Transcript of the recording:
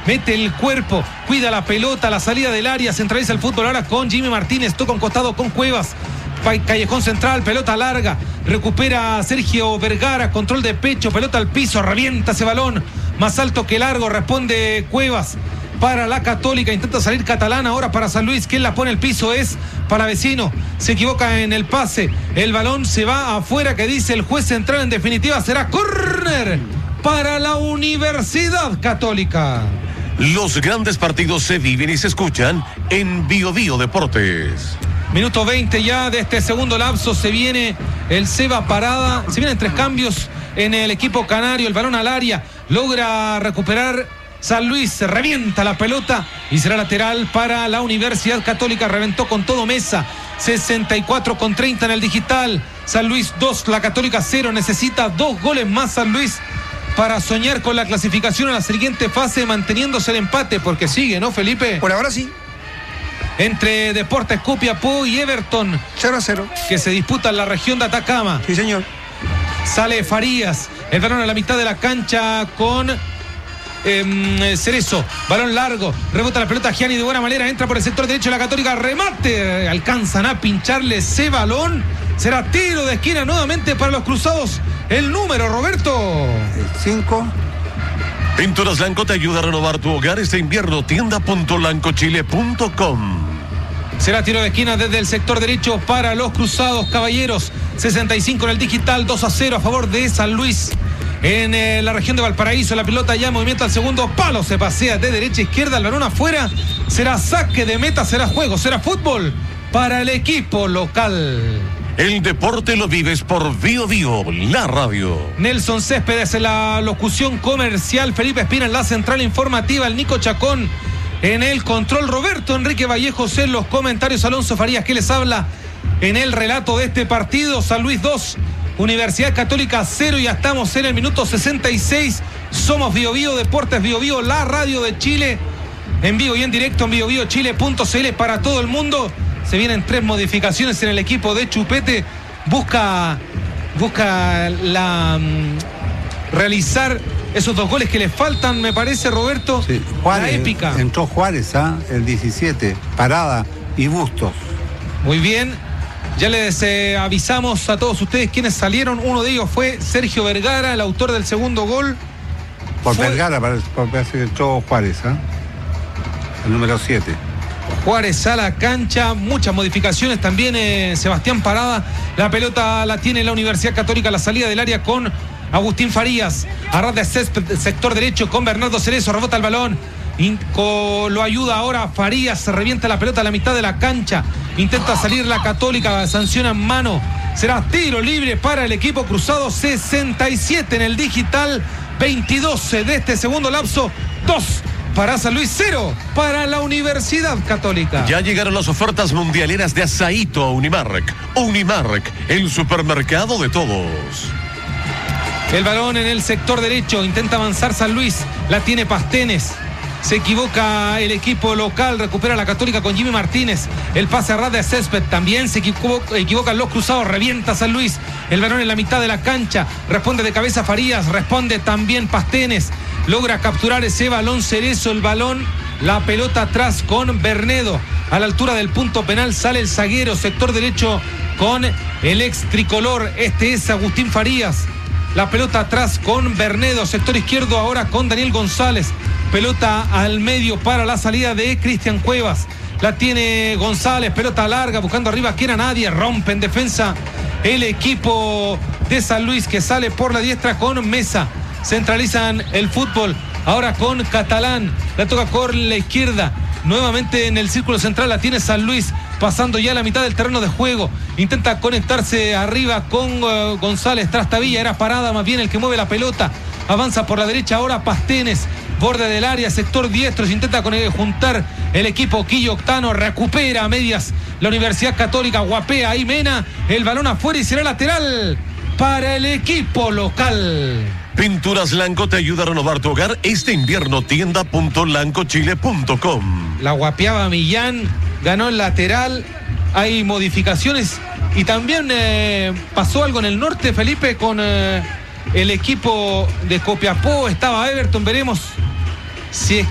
mete el cuerpo, cuida la pelota, la salida del área, centraliza el fútbol ahora con Jimmy Martínez, toca un costado con Cuevas, callejón central, pelota larga, recupera Sergio Vergara, control de pecho, pelota al piso, revienta ese balón, más alto que largo, responde Cuevas para la Católica, intenta salir Catalán ahora para San Luis, quien la pone al piso es Palavecino, se equivoca en el pase, el balón se va afuera, que dice el juez central, en definitiva será córner para la Universidad Católica. Los grandes partidos se viven y se escuchan en Bio Bio Deportes. Minuto 20 ya de este segundo lapso, se viene el Seba Parada, se vienen 3 cambios en el equipo canario, el balón al área, logra recuperar San Luis, se revienta la pelota y será lateral para la Universidad Católica, reventó con todo Mesa, 64-30 en el digital, San Luis 2, la Católica 0, necesita 2 goles más San Luis para soñar con la clasificación a la siguiente fase, manteniéndose el empate, porque sigue, ¿no, Felipe? Por ahora sí. Entre Deportes Copiapó y Everton, 0-0. que se disputa en la región de Atacama. Sí, señor. Sale Farías, el balón a la mitad de la cancha con Cerezo, balón largo, rebota la pelota Gianni de buena manera, entra por el sector derecho de la Católica, remate, alcanzan a pincharle ese balón, será tiro de esquina nuevamente para los cruzados. El número, Roberto. 5. Pinturas Lanco te ayuda a renovar tu hogar este invierno. Tienda.lancochile.com. Será tiro de esquina desde el sector derecho para los cruzados, caballeros. 65 en el digital, 2-0 a favor de San Luis. En la región de Valparaíso, la pelota ya en movimiento al segundo palo, se pasea de derecha a izquierda, el balón afuera, será saque de meta, será juego, será fútbol para el equipo local. El deporte lo vives por Bio Bio, la radio. Nelson Céspedes en la locución comercial, Felipe Espina en la central informativa, el Nico Chacón en el control, Roberto Enrique Vallejos en los comentarios, Alonso Farías que les habla en el relato de este partido. San Luis 2, Universidad Católica 0, y ya estamos en el minuto 66. Somos Bio Bio Deportes, Bio Bio, la radio de Chile, en vivo y en directo en biobiochile.cl para todo el mundo. Se vienen 3 modificaciones en el equipo de Chupete. Busca realizar esos 2 goles que le faltan, me parece, Roberto. Sí, Juárez, la épica. Entró Juárez, el 17, Parada y Bustos. Muy bien. Ya les avisamos a todos ustedes quienes salieron. Uno de ellos fue Sergio Vergara, el autor del segundo gol. Por Vergara parece que entró Juárez, el número 7. Juárez a la cancha, muchas modificaciones también. Sebastián Parada, la pelota la tiene la Universidad Católica, la salida del área con Agustín Farías, a ras de sector derecho con Bernardo Cerezo, rebota el balón, lo ayuda ahora Farías, se revienta la pelota a la mitad de la cancha, intenta salir la Católica, sanciona en mano, será tiro libre para el equipo cruzado. 67 en el digital, 22 de este segundo lapso, 2 para San Luis, 0 para la Universidad Católica. Ya llegaron las ofertas mundialeras de Asaíto a Unimark. Unimark, el supermercado de todos. El balón en el sector derecho, intenta avanzar San Luis, la tiene Pastenes. Se equivoca el equipo local, recupera la Católica con Jimmy Martínez. El pase a ras de Césped, también se equivocan los cruzados, revienta San Luis. El balón en la mitad de la cancha, responde de cabeza Farías, responde también Pastenes. Logra capturar ese balón Cerezo, el balón, la pelota atrás con Bernedo. A la altura del punto penal sale el zaguero, sector derecho con el ex tricolor. Este es Agustín Farías. La pelota atrás con Bernedo, sector izquierdo ahora con Daniel González. Pelota al medio para la salida de Cristian Cuevas. La tiene González, pelota larga, buscando arriba que era nadie. Rompe en defensa el equipo de San Luis, que sale por la diestra con Mesa. Centralizan el fútbol ahora con Catalán. La toca con la izquierda. Nuevamente en el círculo central la tiene San Luis, pasando ya a la mitad del terreno de juego. Intenta conectarse arriba con González. Trastavilla, era Parada más bien el que mueve la pelota. Avanza por la derecha ahora Pastenes, borde del área, sector diestro. Se intenta juntar el equipo Quillo Octano. Recupera a medias la Universidad Católica. Guapea ahí Mena. El balón afuera y será lateral para el equipo local. Pinturas Lanco te ayuda a renovar tu hogar este invierno. Tienda.lancochile.com. La guapeaba Millán, ganó el lateral. Hay modificaciones y también pasó algo en el norte, Felipe, con el equipo de Copiapó. Estaba Everton, veremos si es